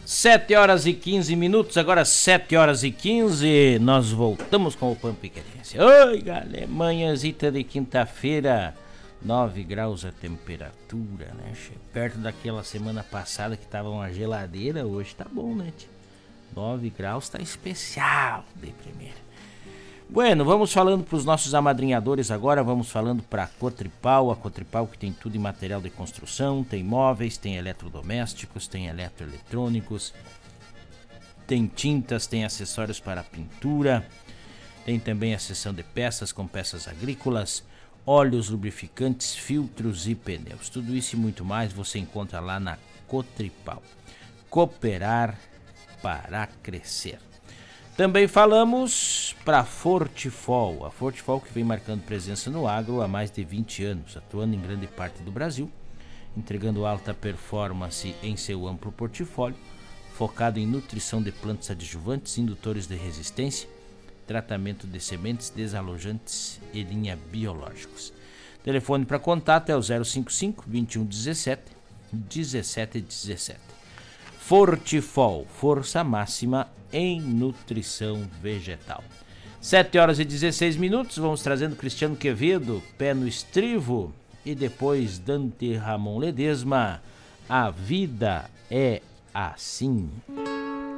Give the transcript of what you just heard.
7h15, agora 7h15, nós voltamos com o Pampa e Querência. Oi, galera, manhãzita de quinta-feira, 9 graus a temperatura, né? Perto daquela semana passada que tava uma geladeira, hoje tá bom, né? 9 graus tá especial de primeira. Bueno, vamos falando para os nossos amadrinhadores agora, vamos falando para a Cotripal que tem tudo em material de construção, tem móveis, tem eletrodomésticos, tem eletroeletrônicos, tem tintas, tem acessórios para pintura, tem também a seção de peças com peças agrícolas, óleos, lubrificantes, filtros e pneus. Tudo isso e muito mais você encontra lá na Cotripal. Cooperar para crescer. Também falamos para a Fortifol, que vem marcando presença no agro há mais de 20 anos, atuando em grande parte do Brasil, entregando alta performance em seu amplo portfólio, focado em nutrição de plantas adjuvantes, indutores de resistência, tratamento de sementes, desalojantes e linha biológicos. Telefone para contato é o 055 2117 1717. Fortifol, força máxima em nutrição vegetal. 7h16, vamos trazendo Cristiano Quevedo, Pé no Estrivo, e depois Dante Ramon Ledesma, A Vida é Assim.